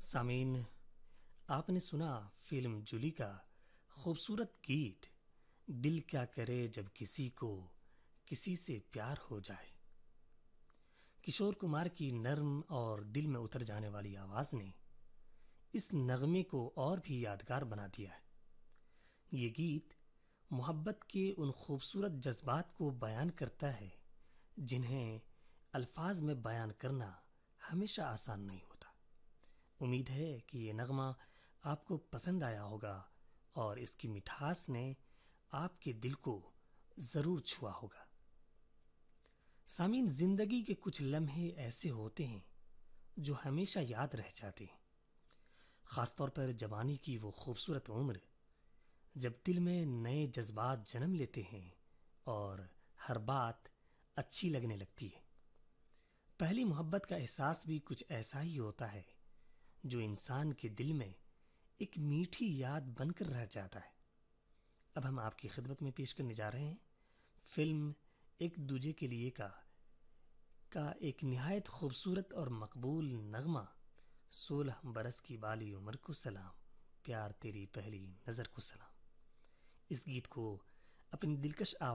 सामीन, आपने सुना फिल्म जूली का खूबसूरत गीत, दिल क्या करे जब किसी को किसी से प्यार हो जाए। किशोर कुमार की नर्म और दिल में उतर जाने वाली आवाज ने इस नगमे को और भी यादगार बना दिया है। ये गीत मोहब्बत के उन खूबसूरत जज्बात को बयान करता है जिन्हें अल्फाज में बयान करना हमेशा आसान नहीं होता। उम्मीद है कि ये नगमा आपको पसंद आया होगा और इसकी मिठास ने आपके दिल को जरूर छुआ होगा। सामीन, जिंदगी के कुछ लम्हे ऐसे होते हैं जो हमेशा याद रह जाते हैं, खासतौर पर जवानी की वो खूबसूरत उम्र जब दिल में नए जज्बात जन्म लेते हैं और हर बात अच्छी लगने लगती है। पहली मोहब्बत का एहसास भी कुछ ऐसा ही होता है जो इंसान के दिल में एक मीठी याद बनकर रह जाता है। अब हम आपकी खिदमत में पेश करने जा रहे हैं फिल्म एक दूजे के लिए का एक निहायत खूबसूरत और मकबूल नगमा, 16 बरस की बाली उम्र को सलाम, प्यार तेरी पहली नजर को सलाम। इस गीत को अपनी दिलकश